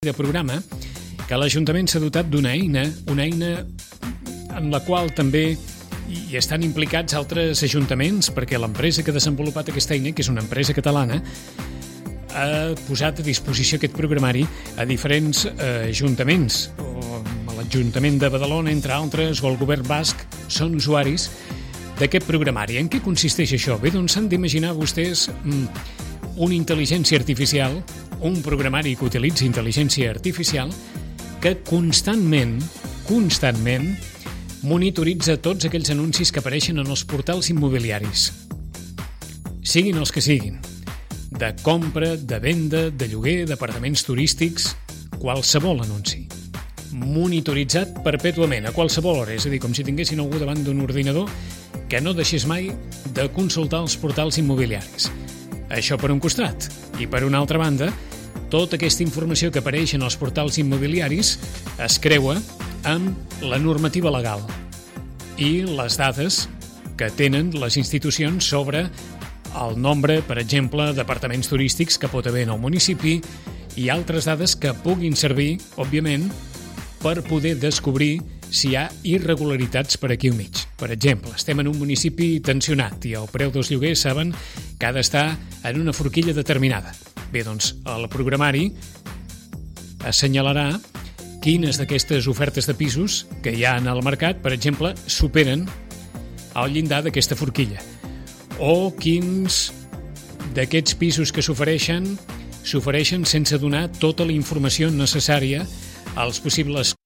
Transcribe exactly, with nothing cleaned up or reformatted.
de programa que l'Ajuntament s'ha dotat d'una eina, una eina en la qual també hi estan implicats altres ajuntaments, perquè l'empresa que ha desenvolupat aquesta eina, que és una empresa catalana, ha posat a disposició aquest programari a diferents eh, ajuntaments, o l'Ajuntament de Badalona, entre altres, o el govern basc, són usuaris d'aquest programari. En què consisteix això? Bé, doncs s'han d'imaginar vostès mm, una intel·ligència artificial, un programari que utilitza intel·ligència artificial que constantment, constantment, monitoritza tots aquells anuncis que apareixen en els portals immobiliaris. Siguin els que siguin. De compra, de venda, de lloguer, d'apartaments turístics, qualsevol anunci. Monitoritzat perpètuament, a qualsevol hora, és a dir, com si tinguessin algú davant d'un ordinador que no deixés mai de consultar els portals immobiliaris. Això per un costat. I per una altra banda, tota aquesta informació que apareix en els portals immobiliaris es creua amb la normativa legal i les dades que tenen les institucions sobre el nombre, per exemple, d'apartaments turístics que pot haver en el municipi i altres dades que puguin servir, òbviament, per poder descobrir si hi ha irregularitats per aquí al mig. Per exemple, estem en un municipi tensionat i el preu dels lloguers saben que ha d'estar en una forquilla determinada. Bé, doncs, el programari assenyalarà quines d'aquestes ofertes de pisos que hi ha en el mercat, per exemple, superen el llindar d'aquesta forquilla. O quins d'aquests pisos que s'ofereixen s'ofereixen sense donar tota la informació necessària als possibles